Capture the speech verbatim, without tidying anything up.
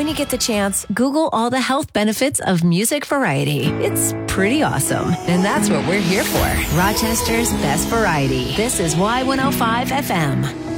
When you get the chance, Google all the health benefits of music variety. It's pretty awesome. And that's what we're here for. Rochester's best variety. This is Y one oh five F M.